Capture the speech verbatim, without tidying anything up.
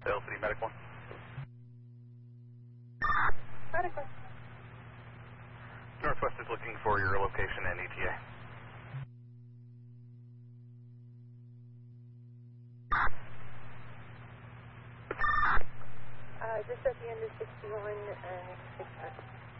Dale City Medic one. Medical. Northwest is looking for your location and E T A. Uh, just at the end of sixty-one and six hundred.